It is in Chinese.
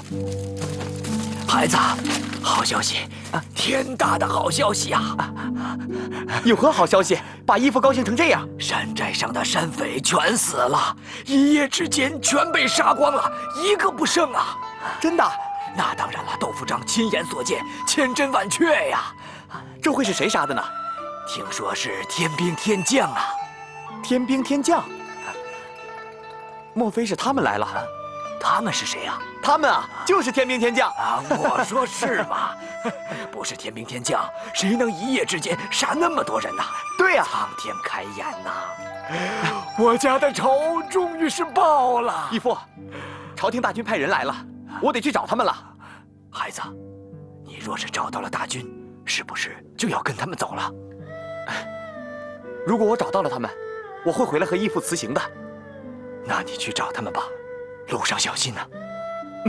孩子，好消息啊！天大的好消息啊！ 有何好消息？把义父高兴成这样？ 山寨上的山匪全死了，一夜之间全被杀光了，一个不剩啊！ 真的？ 那当然了，豆腐长亲眼所见，千真万确呀。 这会是谁杀的呢？ 听说是天兵天将啊！ 天兵天将？莫非是他们来了？ 他们是谁呀？ 他们啊，就是天兵天将啊！我说是吗？不是天兵天将，谁能一夜之间杀那么多人呐？ 对呀， 苍天开眼呐！我家的仇终于是报了。 义父，朝廷大军派人来了，我得去找他们了。 孩子，你若是找到了大军，是不是就要跟他们走了？ 如果我找到了他们，我会回来和义父辞行的。 那你去找他们吧，路上小心呐。